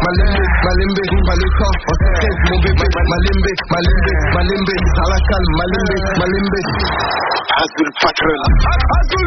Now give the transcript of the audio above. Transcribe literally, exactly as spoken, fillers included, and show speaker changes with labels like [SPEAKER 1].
[SPEAKER 1] Malimbe, Malimbe, Malika, Malimbe, Malimbe, Malimbe, Malimbe, Talakan, Malimbe, Malimbe. Azul Patrol. Azul